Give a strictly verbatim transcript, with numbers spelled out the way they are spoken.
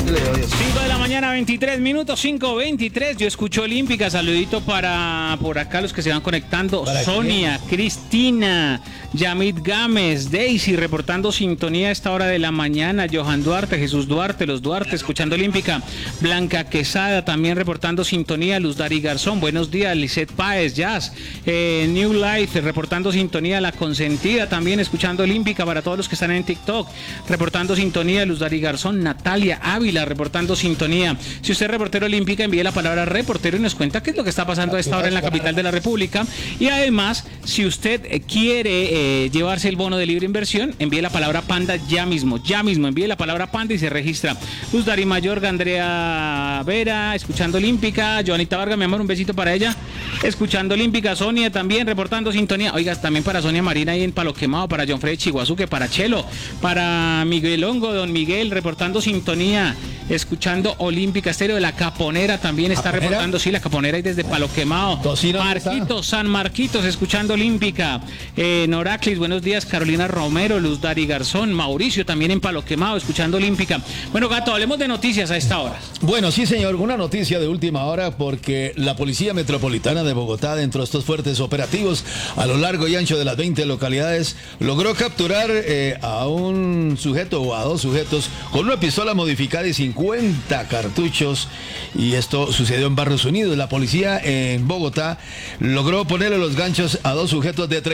cinco de la mañana, veintitrés minutos, cinco veintitrés. Yo escucho Olímpica. Saludito para por acá los que se van conectando. Sonia, quién? Cristina, Yamit Gámez, Daisy reportando sintonía a esta hora de la mañana. Johan Duarte, Jesús Duarte, los Duarte escuchando Olímpica. Blanca Quesada también reportando sintonía. Luz Dari Garzón, buenos días. Lisette Páez, Jazz, eh, New Life reportando sintonía. La Consentida también escuchando Olímpica para todos los que están en TikTok. Reportando sintonía. Luz Dari Garzón, Natalia Ávila reportando sintonía. Si usted es reportero Olímpica, envíe la palabra reportero y nos cuenta qué es lo que está pasando a esta hora en la capital de la República. Y además, si usted quiere eh, llevarse el bono de libre inversión, envíe la palabra Panda ya mismo, ya mismo, envíe la palabra Panda y se registra. Luz Dari Mayorga, Andrea Vera, escuchando Olímpica. Joanita Vargas, mi amor, un besito para ella, escuchando Olímpica. Sonia también reportando sintonía. Oiga, también para Sonia Marina ahí en Palo Quemado, para John Freddy Chiguazuque, para Chelo, para Miguel Hongo, don Miguel reportando sintonía, escuchando Olímpica Estéreo. De la Caponera también está ¿Caponera? reportando, sí, la Caponera y desde Palo Quemado. Marquitos, San Marquitos, escuchando Olímpica. Eh, Noraclis, buenos días. Carolina Romero, Luz Dari Garzón, Mauricio también en Palo Quemado, escuchando Olímpica. Bueno, Gato, hablemos de noticias a esta hora. Bueno, sí, señor, una noticia de última hora porque la Policía Metropolitana de Bogotá, dentro de estos fuertes operativos a lo largo y ancho de las veinte localidades, logró capturar eh, a un sujeto o a dos sujetos con una pistola modificada y cincuenta cartuchos, y esto sucedió en Barrios Unidos. La policía en Bogotá logró ponerle los ganchos a dos sujetos de